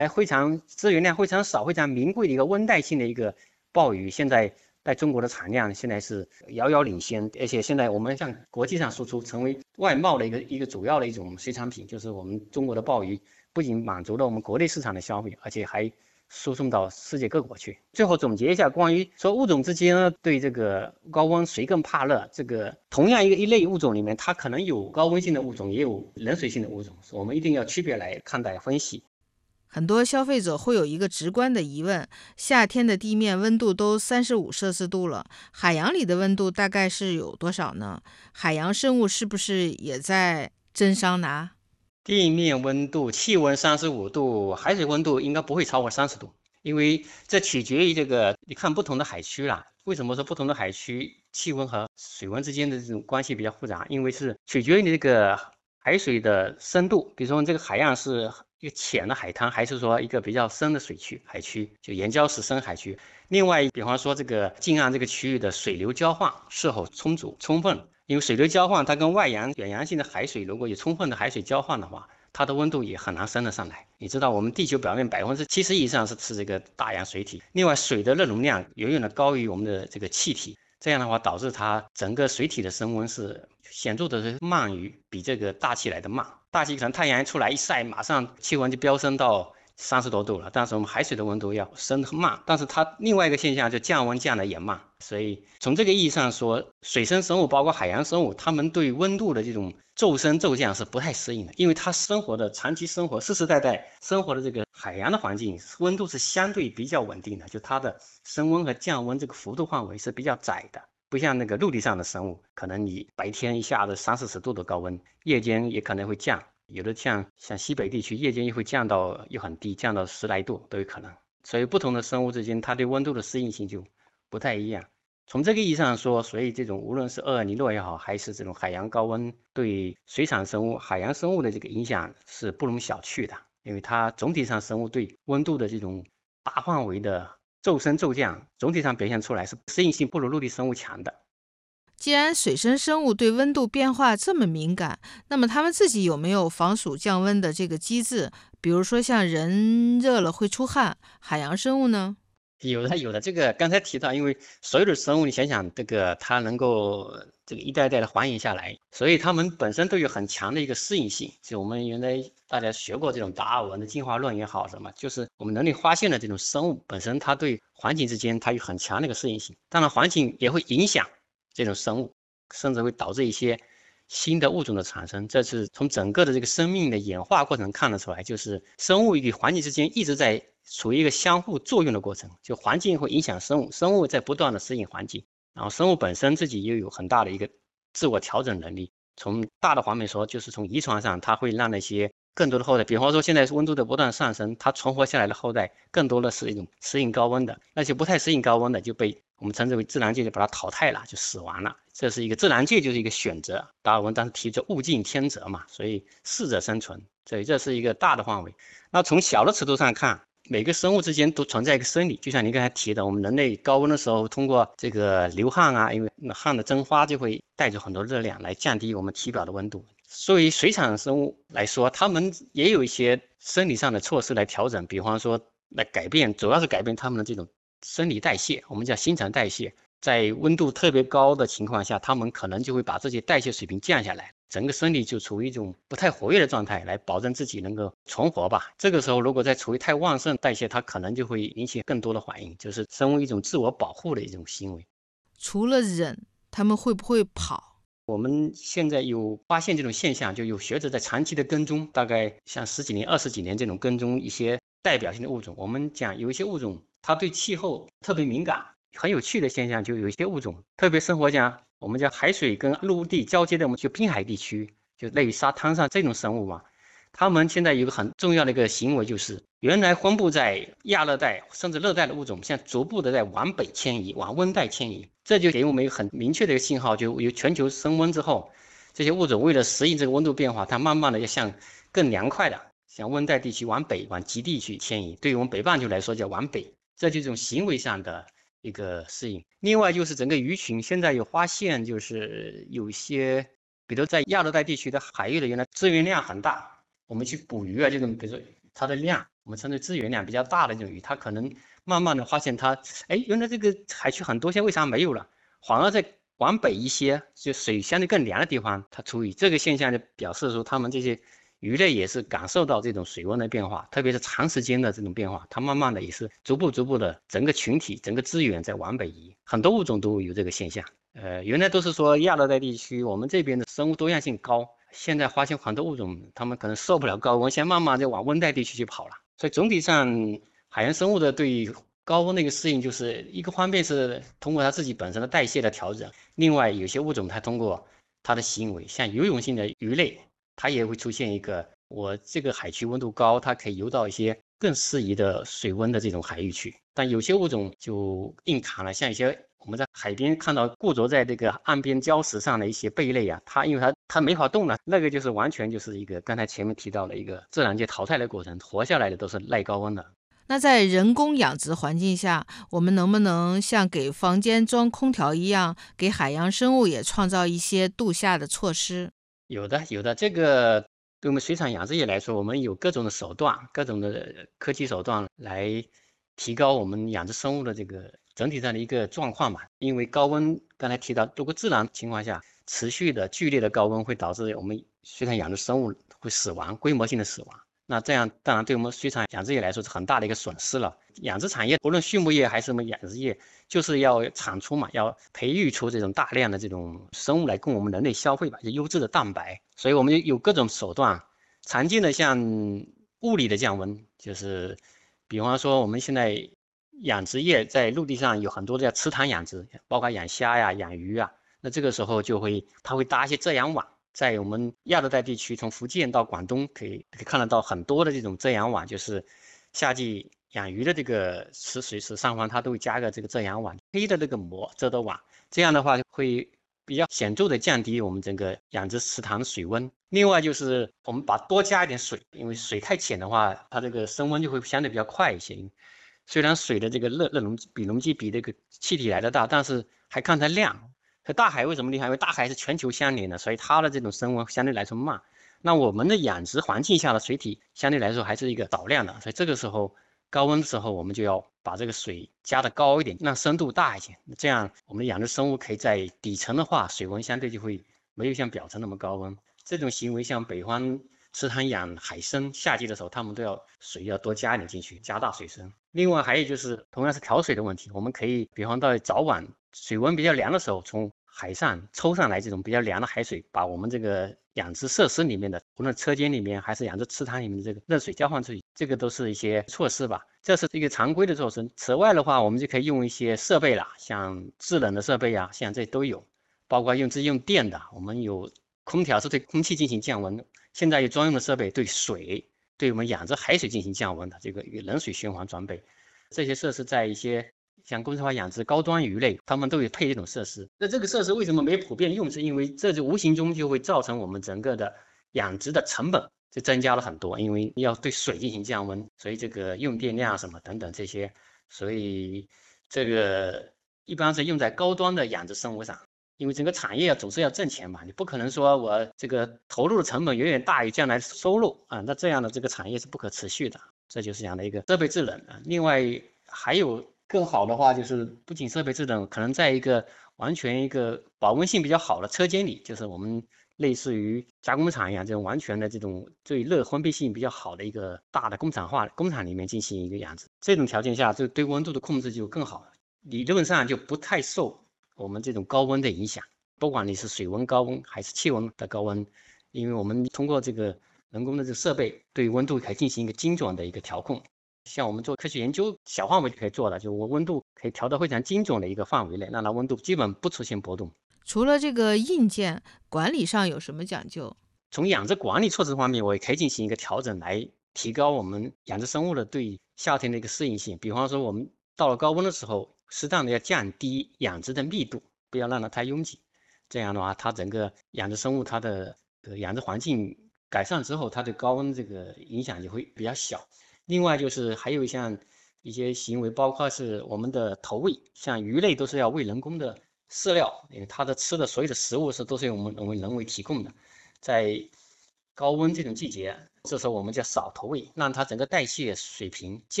非常资源量非常少、非常名贵的一个温带性的一个鲍鱼，现在在中国的产量现在是遥遥领先，而且现在我们向国际上输出，成为外贸的一个主要的一种水产品，就是我们中国的鲍鱼不仅满足了我们国内市场的消费，而且还输送到世界各国去。最后总结一下，关于说物种之间呢对这个高温谁更怕热，这个同样一类物种里面，它可能有高温性的物种，也有冷水性的物种，我们一定要区别来看待分析。 很多消费者会有一个直观的疑问：夏天的地面温度都35摄氏度了，海洋里的温度大概是有多少呢？海洋生物是不是也在蒸桑拿？ 地面温度，气温35度，海水温度应该不会超过30度，因为这取决于这个，你看不同的海区啦。为什么说不同的海区气温和水温之间的这种关系比较复杂？因为是取决于你这个海水的深度，比如说这个海岸是一个浅的海滩，还是说一个比较深的海区，就岩礁式深海区。另外，比方说这个近岸这个区域的水流交换是否充分。因为水流交换，它跟远洋性的海水如果有充分的海水交换的话，它的温度也很难升得上来。你知道，我们地球表面70%以上是这个大洋水体，另外水的热容量远远的高于我们的这个气体，这样的话导致它整个水体的升温是显著的慢于比这个大气来的慢。大气可能太阳一出来一晒，马上气温就飙升到30多度了，但是我们海水的温度要升得慢，但是它另外一个现象就降温降得也慢，所以从这个意义上说，水生生物包括海洋生物，它们对温度的这种骤升骤降是不太适应的，因为它长期生活世世代代生活的这个海洋的环境温度是相对比较稳定的，就它的升温和降温这个幅度范围是比较窄的。不像那个陆地上的生物，可能你白天一下子30-40度的高温，夜间也可能会降，有的像西北地区，夜间又会降到又很低，降到10来度都有可能。所以不同的生物之间，它对温度的适应性就不太一样。从这个意义上说，所以这种无论是厄尔尼诺也好，还是这种海洋高温对水产生物、海洋生物的这个影响是不容小觑的，因为它总体上生物对温度的这种大范围的骤升骤降，总体上表现出来是适应性不如陆地生物强的。 既然水生生物对温度变化这么敏感，那么它们自己有没有防暑降温的这个机制？比如说像人热了会出汗，海洋生物呢？ 有的，这个刚才提到，因为所有的生物，你想想，这个它能够这个一代代的繁衍下来，所以它们本身都有很强的一个适应性。就我们原来大家学过这种达尔文的进化论也好，什么，就是我们人类发现的这种生物本身，它对环境之间它有很强的一个适应性。当然，环境也会影响这种生物，甚至会导致一些新的物种的产生。这是从整个的这个生命的演化过程看得出来，就是生物与环境之间一直在处于一个相互作用的过程，就环境会影响生物，生物在不断的适应环境，然后生物本身自己又有很大的一个自我调整能力。从大的方面说，就是从遗传上，它会让那些更多的后代，比方说现在温度的不断上升，它存活下来的后代更多的是一种适应高温的，那些不太适应高温的就被我们称之为自然界就把它淘汰了，就死亡了。这是一个自然界就是一个选择，达尔文当时提出物竞天择嘛，所以适者生存，所以这是一个大的范围。那从小的尺度上看，每个生物之间都存在一个生理，就像您刚才提的，我们人类高温的时候，通过这个流汗啊，因为汗的蒸发就会带走很多热量来降低我们体表的温度。作为水产生物来说，它们也有一些生理上的措施来调整，比方说来改变，主要是改变它们的这种生理代谢，我们叫新陈代谢。在温度特别高的情况下，它们可能就会把这些代谢水平降下来，整个身体就处于一种不太活跃的状态，来保证自己能够存活吧。这个时候如果再处于太旺盛代谢，它可能就会引起更多的反应，就是生物一种自我保护的一种行为。 除了忍，它们会不会跑？ 我们现在有发现这种现象，就有学者在长期的跟踪，大概像10几年、20几年这种跟踪一些代表性的物种。我们讲有一些物种，它对气候特别敏感。很有趣的现象，就有一些物种特别生活讲，我们叫海水跟陆地交接的，我们就滨海地区，就类于沙滩上这种生物嘛。它们现在有个很重要的一个行为，就是原来分布在亚热带甚至热带的物种，现在逐步的在往北迁移，往温带迁移。这就给我们一个很明确的一个信号，就有全球升温之后，这些物种为了适应这个温度变化，它慢慢的要向更凉快的，向温带地区往北、往极地去迁移。对于我们北半球来说叫往北，这就是一种行为上的一个适应。另外就是整个鱼群现在有发现，就是有一些，比如在亚热带地区的海域的原来资源量很大，我们去捕鱼啊，这种比如说它的量，我们称之资源量比较大的这种鱼，它可能慢慢的发现它，原来这个海区很多，现在为啥没有了？反而在往北一些，就水相对更凉的地方，它出鱼。这个现象就表示说，它们这些鱼类也是感受到这种水温的变化，特别是长时间的这种变化，它慢慢的也是逐步的整个群体、整个资源在往北移，很多物种都有这个现象。原来都是说亚热带地区我们这边的生物多样性高，现在发现很多物种它们可能受不了高温，现在慢慢就往温带地区去跑了。所以总体上，海洋生物的对高温的一个适应，就是一个方面是通过它自己本身的代谢的调整，另外有些物种它通过它的行为，像游泳性的鱼类，它也会出现一个，我这个海区温度高，它可以游到一些更适宜的水温的这种海域去。但有些物种就硬扛了，像一些我们在海边看到固着在这个岸边礁石上的一些贝类啊，因为它没法动了，那个就是完全就是一个刚才前面提到的一个自然界淘汰的过程，活下来的都是耐高温的。 那在人工养殖环境下，我们能不能像给房间装空调一样，给海洋生物也创造一些度夏的措施？ 有的，这个对我们水产养殖业来说，我们有各种的手段，各种的科技手段来提高我们养殖生物的这个整体上的一个状况吧。因为高温，刚才提到，如果自然情况下持续的剧烈的高温会导致我们水产养殖生物会死亡，规模性的死亡。那这样当然对我们水产养殖业来说是很大的一个损失了。养殖产业，无论畜牧业还是我们养殖业，就是要产出嘛，要培育出这种大量的这种生物来供我们人类消费吧，就优质的蛋白。所以我们有各种手段，常见的像物理的降温，就是比方说我们现在养殖业在陆地上有很多的叫池塘养殖，包括养虾呀、养鱼啊，那这个时候它会搭一些遮阳网。在我们亚热带地区，从福建到广东，可以看得到很多的这种遮阳网，就是夏季养鱼的这个水池上方，它都会加个这个遮阳网，黑的这个膜遮的网，这样的话会比较显著的降低我们整个养殖池塘的水温。另外就是我们多加一点水，因为水太浅的话，它这个升温就会相对比较快一些。虽然水的这个容积比这个气体来的大，但是还看它量。和大海为什么厉害？因为大海是全球相连的，所以它的这种升温相对来说慢。那我们的养殖环境下的水体相对来说还是一个少量的，所以这个时候高温的时候，我们就要把这个水加的高一点，让深度大一些，这样我们养殖生物可以在底层的话，水温相对就会没有像表层那么高温。这种行为像北方池塘养海参，夏季的时候他们都要水要多加一点进去，加大水深。另外还有就是同样是调水的问题，我们可以比方到早晚水温比较凉的时候，从海上抽上来这种比较凉的海水，把我们这个养殖设施里面的，无论车间里面还是养殖池塘里面的这个热水交换出去，这个都是一些措施吧。这是一个常规的措施。此外的话，我们就可以用一些设备啦，像制冷的设备啊，像这都有，包括用电的，我们有空调是对空气进行降温的，现在有专用的设备对水，对我们养殖海水进行降温的这个冷水循环装备。这些设施在一些像工程化养殖高端鱼类，他们都有配这种设施。那这个设施为什么没普遍用？是因为这就无形中就会造成我们整个的养殖的成本就增加了很多，因为要对水进行降温，所以这个用电量什么等等这些，所以这个一般是用在高端的养殖生物上。因为整个产业总是要挣钱嘛，你不可能说我这个投入的成本远远大于将来收入啊，那这样的这个产业是不可持续的。这就是这样的一个设备制冷啊。另外还有更好的话，就是不仅设备制冷，可能在一个完全一个保温性比较好的车间里，就是我们类似于加工厂一样，这种完全的这种对热封闭性比较好的一个大的工厂里面进行一个养殖。这种条件下，就对温度的控制就更好了，理论上就不太受我们这种高温的影响，不管你是水温高温还是气温的高温，因为我们通过这个人工的这个设备对温度可以进行一个精准的一个调控。像我们做科学研究，小范围就可以做的，就我温度可以调到非常精准的一个范围内，让它温度基本不出现波动。 除了这个硬件，管理上有什么讲究？ 从养殖管理措施方面，我也可以进行一个调整，来提高我们养殖生物的对夏天的一个适应性。比方说，我们到了高温的时候，适当的要降低养殖的密度，不要让它太拥挤。这样的话，它整个养殖生物它的养殖环境改善之后，它对高温这个影响就会比较小。另外就是还有像一些行为，包括是我们的投喂，像鱼类都是要喂人工的饲料，因为它的吃的所有的食物都是由我们人为提供的。在高温这种季节， 这时候我们叫少投喂，让它整个代谢水平降。